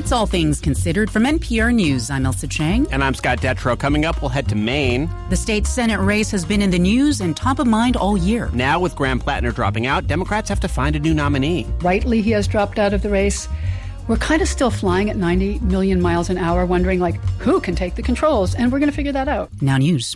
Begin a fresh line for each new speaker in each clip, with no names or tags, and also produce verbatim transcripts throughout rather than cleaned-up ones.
It's All Things Considered from N P R News. I'm Elsa Chang.
And I'm Scott Detrow. Coming up, we'll head to Maine.
The state Senate race has been in the news and top of mind all year.
Now, with Graham Plattner dropping out, Democrats have to find a new nominee.
Rightly, he has dropped out of the race. We're kind of still flying at ninety million miles an hour, wondering, like, who can take the controls? And we're going to figure that out.
Now News.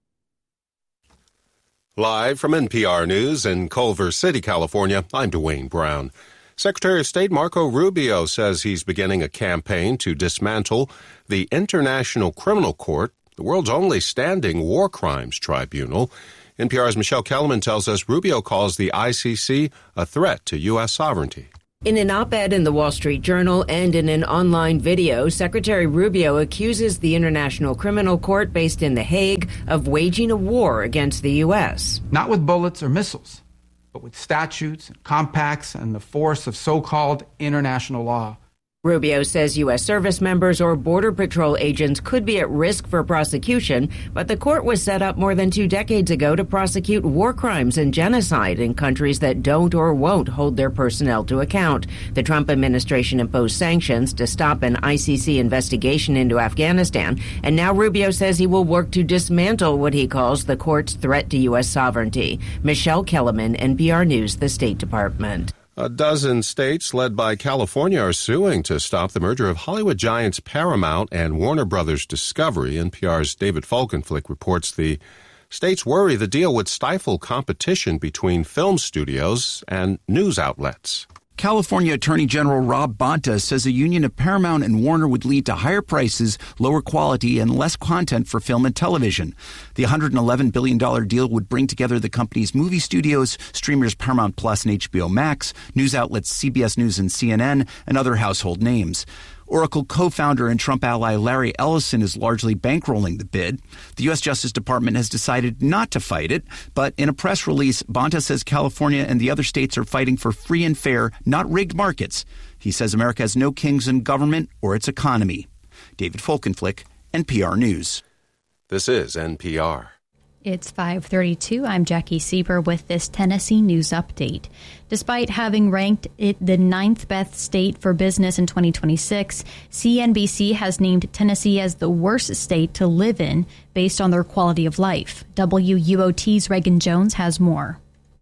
Live from N P R News in Culver City, California, I'm Dwayne Brown. Secretary of State Marco Rubio says he's beginning a campaign to dismantle the International Criminal Court, the world's only standing war crimes tribunal. N P R's Michelle Kellerman tells us Rubio calls the I C C a threat to U S sovereignty.
In an op-ed in the Wall Street Journal and in an online video, Secretary Rubio accuses the International Criminal Court based in The Hague of waging a war against the U S.
Not with bullets or missiles, but with statutes and compacts and the force of so-called international law.
Rubio says U S service members or Border Patrol agents could be at risk for prosecution, but the court was set up more than two decades ago to prosecute war crimes and genocide in countries that don't or won't hold their personnel to account. The Trump administration imposed sanctions to stop an I C C investigation into Afghanistan, and now Rubio says he will work to dismantle what he calls the court's threat to U S sovereignty. Michelle Kellerman, N P R News, the State Department.
A dozen states, led by California, are suing to stop the merger of Hollywood giants Paramount and Warner Brothers Discovery. N P R's David Folkenflik reports the states worry the deal would stifle competition between film studios and news outlets.
California Attorney General Rob Bonta says a union of Paramount and Warner would lead to higher prices, lower quality, and less content for film and television. The one hundred eleven billion dollars deal would bring together the company's movie studios, streamers Paramount Plus and H B O Max, news outlets C B S News and C N N, and other household names. Oracle co-founder and Trump ally Larry Ellison is largely bankrolling the bid. The U S Justice Department has decided not to fight it, but in a press release, Bonta says California and the other states are fighting for free and fair, not rigged markets. He says America has no kings in government or its economy. David Folkenflik, N P R News.
This is N P R.
It's five thirty-two. I'm Jackie Sieber with this Tennessee news update. Despite having ranked it the ninth best state for business in twenty twenty-six, C N B C has named Tennessee as the worst state to live in based on their quality of life. W U O T's Reagan Jones has more.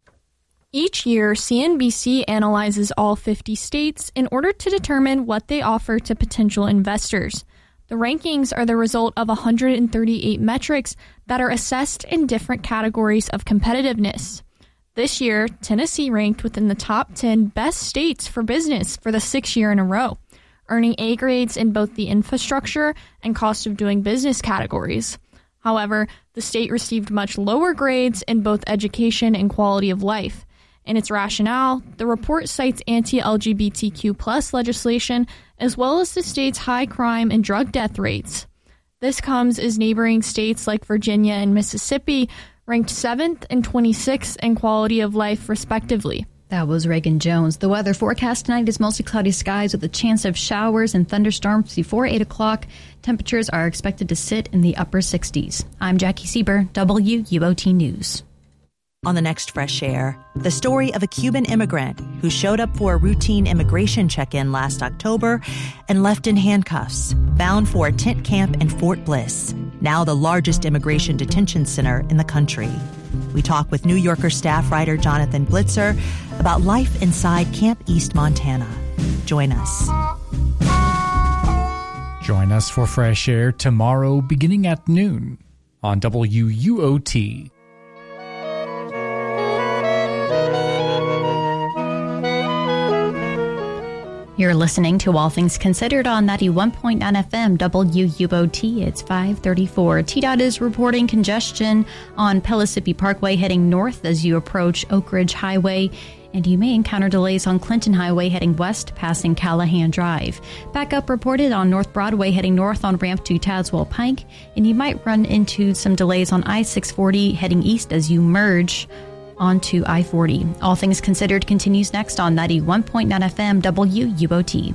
Each year, C N B C analyzes all fifty states in order to determine what they offer to potential investors. The rankings are the result of one hundred thirty-eight metrics that are assessed in different categories of competitiveness. This year, Tennessee ranked within the top ten best states for business for the sixth year in a row, earning A grades in both the infrastructure and cost of doing business categories. However, the state received much lower grades in both education and quality of life. In its rationale, the report cites anti-L G B T Q plus legislation as well as the state's high crime and drug death rates. This comes as neighboring states like Virginia and Mississippi ranked seventh and twenty-sixth in quality of life, respectively.
That was Reagan Jones. The weather forecast tonight is mostly cloudy skies with a chance of showers and thunderstorms before eight o'clock. Temperatures are expected to sit in the upper sixties. I'm Jackie Sieber, W U O T News.
On the next Fresh Air, the story of a Cuban immigrant who showed up for a routine immigration check-in last October and left in handcuffs, bound for a tent camp in Fort Bliss, now the largest immigration detention center in the country. We talk with New Yorker staff writer Jonathan Blitzer about life inside Camp East Montana. Join us.
Join us for Fresh Air tomorrow beginning at noon on W U O T.
You're listening to All Things Considered on ninety-one point nine F M W U O T. It's five thirty-four. T DOT is reporting congestion on Pellissippi Parkway heading north as you approach Oak Ridge Highway, and you may encounter delays on Clinton Highway heading west passing Callahan Drive. Backup reported on North Broadway heading north on ramp to Tazewell Pike, and you might run into some delays on I six forty heading east as you merge onto I forty. All Things Considered continues next on ninety-one point nine F M W U O T.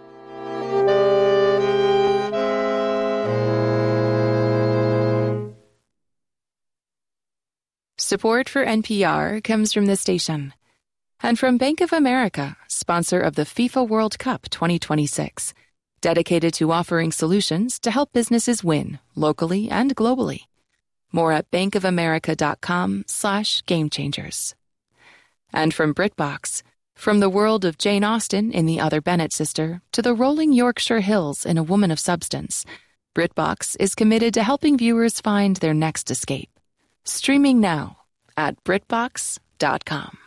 Support for N P R comes from the station and from Bank of America, sponsor of the FIFA World Cup twenty twenty-six. dedicated to offering solutions to help businesses win locally and globally. More at bankofamerica.com slash game changers. And from BritBox, from the world of Jane Austen in The Other Bennett Sister to the rolling Yorkshire Hills in A Woman of Substance, BritBox is committed to helping viewers find their next escape. Streaming now at britbox dot com.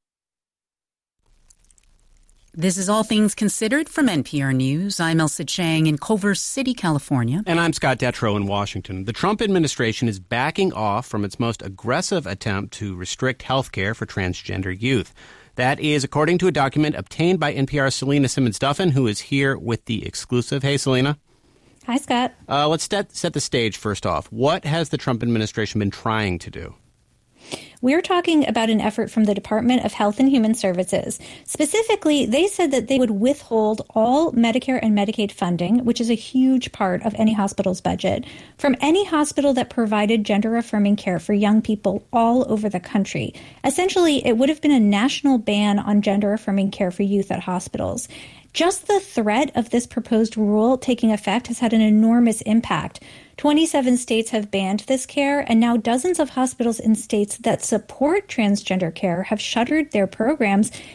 This is All Things Considered from N P R News. I'm Elsa Chang in Culver City, California.
And I'm Scott Detrow in Washington. The Trump administration is backing off from its most aggressive attempt to restrict health care for transgender youth. That is according to a document obtained by N P R's Selena Simmons-Duffin, who is here with the exclusive. Hey, Selena.
Hi, Scott.
Uh, let's set, set the stage first off. What has the Trump administration been trying to do?
We're talking about an effort from the Department of Health and Human Services. Specifically, they said that they would withhold all Medicare and Medicaid funding, which is a huge part of any hospital's budget, from any hospital that provided gender-affirming care for young people all over the country. Essentially, it would have been a national ban on gender-affirming care for youth at hospitals. Just the threat of this proposed rule taking effect has had an enormous impact. twenty-seven states have banned this care, and now dozens of hospitals in states that support transgender care have shuttered their programs